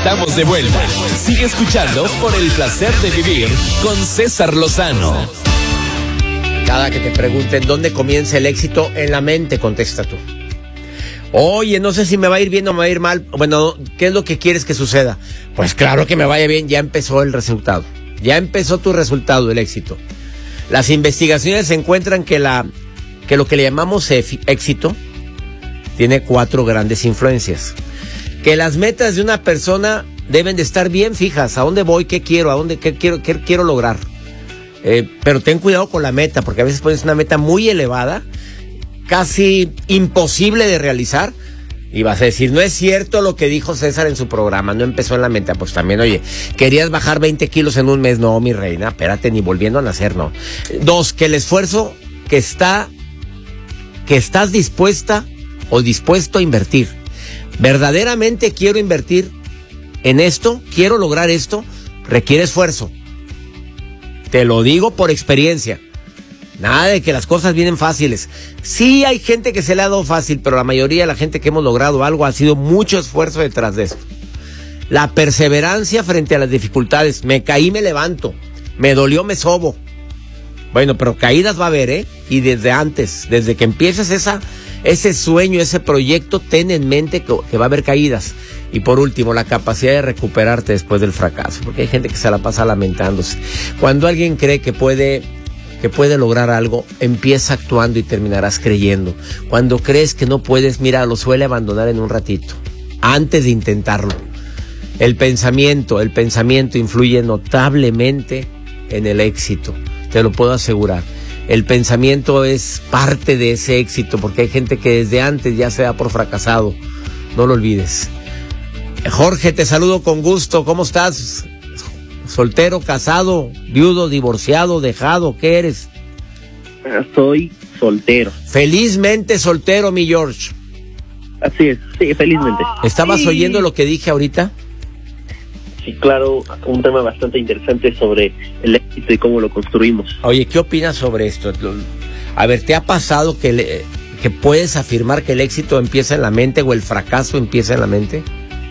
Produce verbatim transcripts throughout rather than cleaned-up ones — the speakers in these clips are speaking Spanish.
estamos de vuelta. Sigue escuchando Por el Placer de Vivir con César Lozano. Cada que te pregunten dónde comienza el éxito, en la mente, contesta tú. Oye, no sé si me va a ir bien o me va a ir mal. Bueno, ¿qué es lo que quieres que suceda? Pues claro que me vaya bien, ya empezó el resultado. Ya empezó tu resultado, el éxito. Las investigaciones encuentran que, la, que lo que le llamamos éxito tiene cuatro grandes influencias. Que las metas de una persona deben de estar bien fijas. ¿A dónde voy? ¿Qué quiero? ¿A dónde? ¿Qué quiero, qué quiero lograr? Eh, pero ten cuidado con la meta, porque a veces pones una meta muy elevada, casi imposible de realizar, y vas a decir, no es cierto lo que dijo César en su programa, no empezó en la meta. Pues también, oye, querías bajar veinte kilos en un mes. No, mi reina, espérate, ni volviendo a nacer, no. Dos, que el esfuerzo que está, que estás dispuesta o dispuesto a invertir. Verdaderamente quiero invertir en esto, quiero lograr esto, requiere esfuerzo. Te lo digo por experiencia. Nada de que las cosas vienen fáciles. Sí hay gente que se le ha dado fácil, pero la mayoría de la gente que hemos logrado algo ha sido mucho esfuerzo detrás de esto. La perseverancia frente a las dificultades. Me caí, me levanto. Me dolió, me sobo. Bueno, pero caídas va a haber, ¿eh? Y desde antes, desde que empieces esa, ese sueño, ese proyecto, ten en mente que, que va a haber caídas. Y por último, la capacidad de recuperarte después del fracaso, porque hay gente que se la pasa lamentándose. Cuando alguien cree que puede, que puede lograr algo, empieza actuando y terminarás creyendo. Cuando crees que no puedes, mira, lo suele abandonar en un ratito, antes de intentarlo. El pensamiento, el pensamiento influye notablemente en el éxito, te lo puedo asegurar. El pensamiento es parte de ese éxito, porque hay gente que desde antes ya se da por fracasado. No lo olvides. Jorge, te saludo con gusto. ¿Cómo estás? ¿Soltero, casado, viudo, divorciado, dejado? ¿Qué eres? Soy soltero. Felizmente soltero, mi George. Así es, sí, felizmente. ¿Estabas sí. oyendo lo que dije ahorita? Sí, claro, un tema bastante interesante sobre el éxito y cómo lo construimos. Oye, ¿qué opinas sobre esto? A ver, ¿te ha pasado que, le, que puedes afirmar que el éxito empieza en la mente o el fracaso empieza en la mente?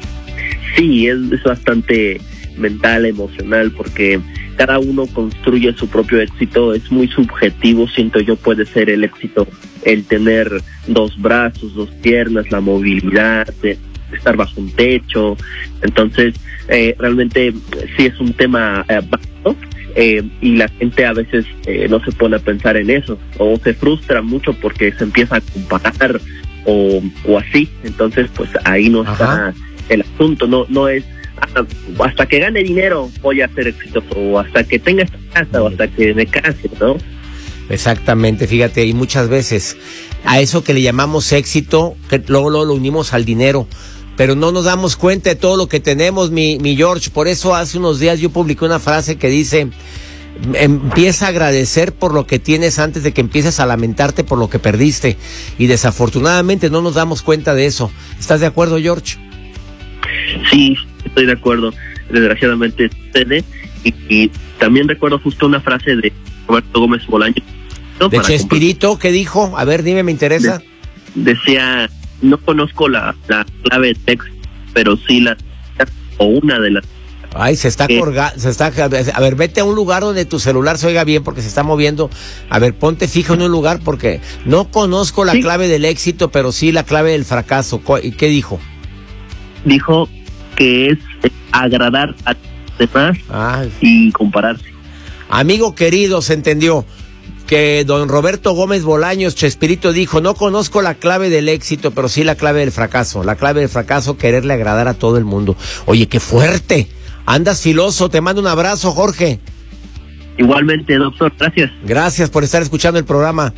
Sí, es, es bastante mental, emocional, porque cada uno construye su propio éxito. Es muy subjetivo, siento yo. Puede ser el éxito el tener dos brazos, dos piernas, la movilidad, de estar bajo un techo. Entonces, eh, realmente sí es un tema eh, vasto, eh, y la gente a veces eh, no se pone a pensar en eso, o se frustra mucho porque se empieza a comparar o, o así. Entonces, pues ahí no está el asunto. No no es hasta que gane dinero voy a ser exitoso, o hasta que tenga esta casa, o hasta que me case, ¿no? Exactamente, fíjate, y muchas veces a eso que le llamamos éxito, que luego, luego lo unimos al dinero, pero no nos damos cuenta de todo lo que tenemos, mi, mi George. Por eso hace unos días yo publiqué una frase que dice: empieza a agradecer por lo que tienes antes de que empieces a lamentarte por lo que perdiste. Y desafortunadamente no nos damos cuenta de eso. ¿Estás de acuerdo, George? Sí, estoy de acuerdo. Desgraciadamente sucede. Y, y también recuerdo justo una frase de Roberto Gómez Bolaños, ¿no? ¿De Chespirito? ¿Qué dijo? A ver, dime, me interesa. De, decía, no conozco la, la clave de texto, pero sí la, o una de las. Ay, se está colgando, se está, a ver, vete a un lugar donde tu celular se oiga bien, porque se está moviendo. A ver, ponte fijo en un lugar, porque no conozco la sí. clave del éxito, pero sí la clave del fracaso. ¿Y qué dijo? Dijo que es agradar a los demás Ay. y compararse. Amigo querido, se entendió que don Roberto Gómez Bolaños, Chespirito, dijo: no conozco la clave del éxito, pero sí la clave del fracaso. La clave del fracaso, quererle agradar a todo el mundo. Oye, qué fuerte. Andas filoso, te mando un abrazo, Jorge. Igualmente, doctor, gracias. Gracias por estar escuchando el programa.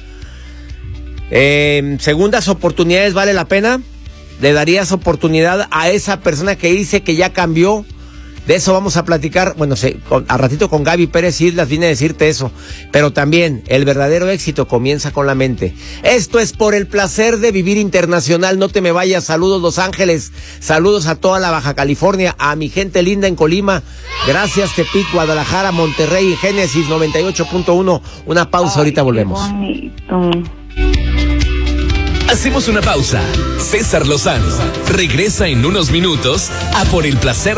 Eh, ¿Segundas oportunidades vale la pena? ¿Le darías oportunidad a esa persona que dice que ya cambió? De eso vamos a platicar, bueno, se, con, a ratito con Gaby Pérez Islas viene a decirte eso. Pero también, el verdadero éxito comienza con la mente. Esto es Por el Placer de Vivir Internacional. No te me vayas. Saludos, Los Ángeles. Saludos a toda la Baja California. A mi gente linda en Colima. Gracias, Tepic, Guadalajara, Monterrey y Génesis noventa y ocho punto uno. Una pausa, Ay, ahorita volvemos. Hacemos una pausa. César Lozano regresa en unos minutos a Por el Placer